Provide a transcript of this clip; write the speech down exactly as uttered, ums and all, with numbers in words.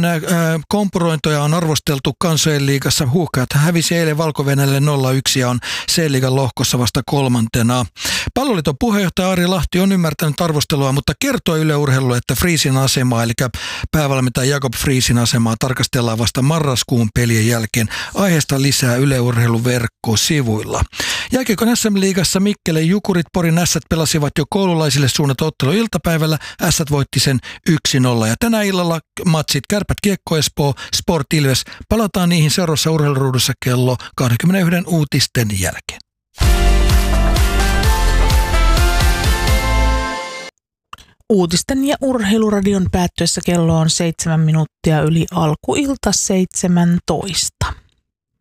kompurointoja on arvosteltu kansojen liigassa. Huuhkajat hävisi eilen Valko-Venäjälle nolla yksi ja on C-liigan lohkossa vasta kolmantena. Palloliiton puheenjohtaja Ari Lahti on ymmärtänyt arvostelua, mutta kertoi Yle Urheilulle, että Friesin asemaa, eli päävalmentaja Jakob Friesin asemaa tarkastellaan vasta marraskuun pelien jälkeen. Aiheesta lisää Yle Urheilun verkkosivuilla. Jääkiekon S M-liigassa Mikkelen Jukurit Porin Ässät pelasivat jo koululaisille suunnattu ottelu iltapäivällä. Ässät voitti sen yksi nolla. Ja tänä illalla matsit Kärpät Kiekko Espoo, Sport Ilves. Palataan niihin seuraavassa urheiluruudussa kello kaksikymmentäyksi uutisten jälkeen. Uutisten ja urheiluradion päättyessä kello on seitsemän minuuttia yli alkuilta seitsemäntoista.